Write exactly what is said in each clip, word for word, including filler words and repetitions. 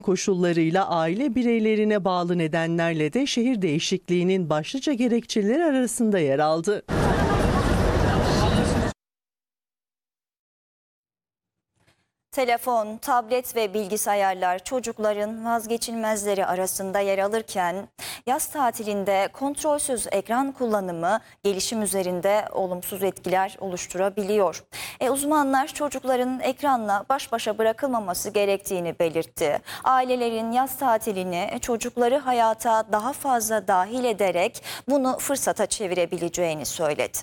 Koşullarıyla aile bireylerine bağlı nedenlerle de şehir değişikliğinin başlıca gerekçeleri arasında yer aldı. Telefon, tablet ve bilgisayarlar çocukların vazgeçilmezleri arasında yer alırken yaz tatilinde kontrolsüz ekran kullanımı gelişim üzerinde olumsuz etkiler oluşturabiliyor. E, uzmanlar çocukların ekranla baş başa bırakılmaması gerektiğini belirtti. Ailelerin yaz tatilini çocukları hayata daha fazla dahil ederek bunu fırsata çevirebileceğini söyledi.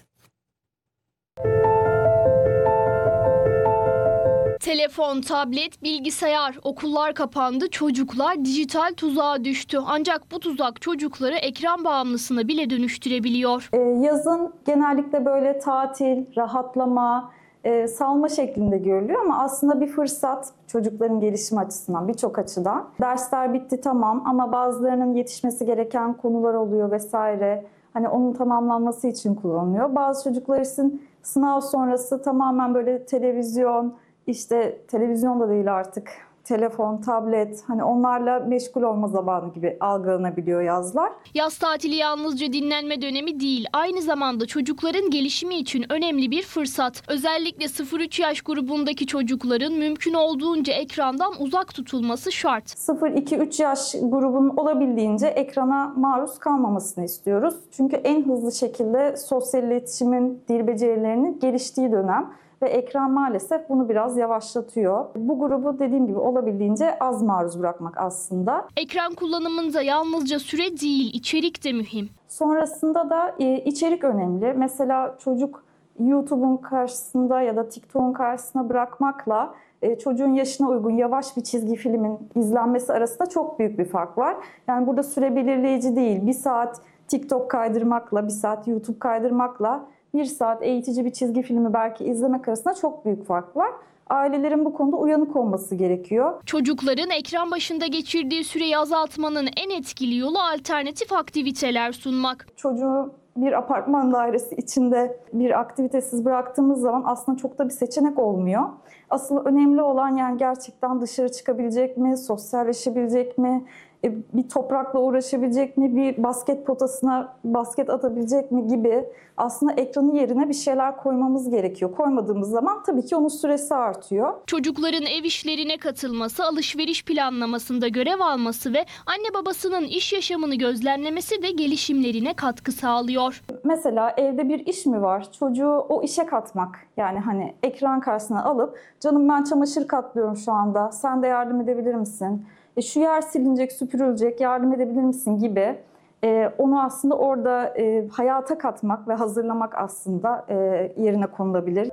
Telefon, tablet, bilgisayar, okullar kapandı, çocuklar dijital tuzağa düştü. Ancak bu tuzak çocukları ekran bağımlısına bile dönüştürebiliyor. Ee, yazın genellikle böyle tatil, rahatlama, e, salma şeklinde görülüyor ama aslında bir fırsat çocukların gelişim açısından, birçok açıdan. Dersler bitti tamam ama bazılarının yetişmesi gereken konular oluyor vesaire. Hani onun tamamlanması için kullanılıyor. Bazı çocuklar için sınav sonrası tamamen böyle televizyon, İşte televizyon da değil artık, telefon, tablet, hani onlarla meşgul olma zamanı gibi algılanabiliyor yazlar. Yaz tatili yalnızca dinlenme dönemi değil, aynı zamanda çocukların gelişimi için önemli bir fırsat. Özellikle sıfır üç yaş grubundaki çocukların mümkün olduğunca ekrandan uzak tutulması şart. sıfır iki üç yaş grubunun olabildiğince ekrana maruz kalmamasını istiyoruz. Çünkü en hızlı şekilde sosyal iletişimin, dil becerilerinin geliştiği dönem. Ve ekran maalesef bunu biraz yavaşlatıyor. Bu grubu dediğim gibi olabildiğince az maruz bırakmak aslında. Ekran kullanımında yalnızca süre değil, içerik de mühim. Sonrasında da içerik önemli. Mesela çocuk YouTube'un karşısında ya da TikTok'un karşısına bırakmakla çocuğun yaşına uygun yavaş bir çizgi filmin izlenmesi arasında çok büyük bir fark var. Yani burada süre belirleyici değil. Bir saat TikTok kaydırmakla, bir saat YouTube kaydırmakla bir saat eğitici bir çizgi filmi belki izlemek arasında çok büyük fark var. Ailelerin bu konuda uyanık olması gerekiyor. Çocukların ekran başında geçirdiği süreyi azaltmanın en etkili yolu alternatif aktiviteler sunmak. Çocuğu bir apartman dairesi içinde bir aktivitesiz bıraktığımız zaman aslında çok da bir seçenek olmuyor. Asıl önemli olan yani gerçekten dışarı çıkabilecek mi, sosyalleşebilecek mi, bir toprakla uğraşabilecek mi, bir basket potasına basket atabilecek mi gibi aslında ekranın yerine bir şeyler koymamız gerekiyor. Koymadığımız zaman tabii ki onun süresi artıyor. Çocukların ev işlerine katılması, alışveriş planlamasında görev alması ve anne babasının iş yaşamını gözlemlemesi de gelişimlerine katkı sağlıyor. Mesela evde bir iş mi var? Çocuğu o işe katmak. Yani hani ekran karşısına alıp canım ben çamaşır katlıyorum şu anda. Sen de yardım edebilir misin? E, şu yer silinecek, süpürülecek, yardım edebilir misin gibi e, onu aslında orada e, hayata katmak ve hazırlamak aslında e, yerine konulabilir.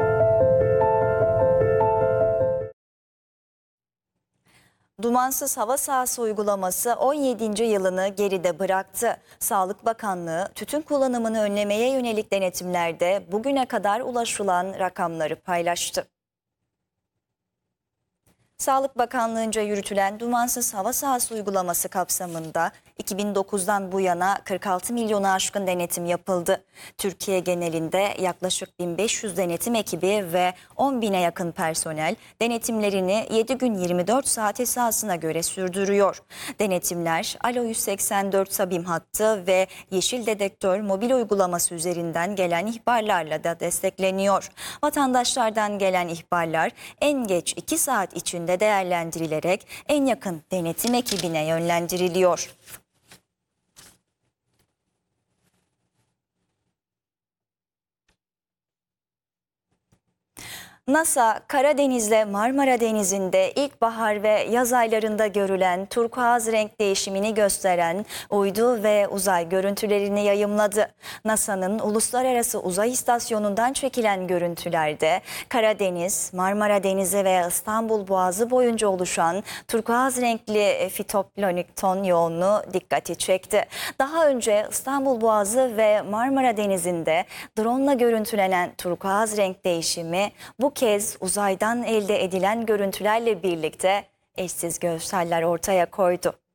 Dumansız hava sahası uygulaması on yedinci yılını geride bıraktı. Sağlık Bakanlığı tütün kullanımını önlemeye yönelik denetimlerde bugüne kadar ulaşılan rakamları paylaştı. Sağlık Bakanlığı'nca yürütülen dumansız hava sahası uygulaması kapsamında iki bin dokuzdan bu yana kırk altı milyonu aşkın denetim yapıldı. Türkiye genelinde yaklaşık bin beş yüz denetim ekibi ve on bine yakın personel denetimlerini yedi gün yirmi dört saat esasına göre sürdürüyor. Denetimler Alo yüz seksen dört Sabim hattı ve Yeşil Dedektör mobil uygulaması üzerinden gelen ihbarlarla da destekleniyor. Vatandaşlardan gelen ihbarlar en geç iki saat içinde değerlendirilerek en yakın denetim ekibine yönlendiriliyor. NASA, Karadeniz'le Marmara Denizi'nde ilkbahar ve yaz aylarında görülen turkuaz renk değişimini gösteren uydu ve uzay görüntülerini yayımladı. NASA'nın Uluslararası Uzay İstasyonu'ndan çekilen görüntülerde Karadeniz, Marmara Denizi ve İstanbul Boğazı boyunca oluşan turkuaz renkli fitoplankton yoğunluğu dikkati çekti. Daha önce İstanbul Boğazı ve Marmara Denizi'nde drone'la görüntülenen turkuaz renk değişimi bu kez uzaydan elde edilen görüntülerle birlikte eşsiz görseller ortaya koydu.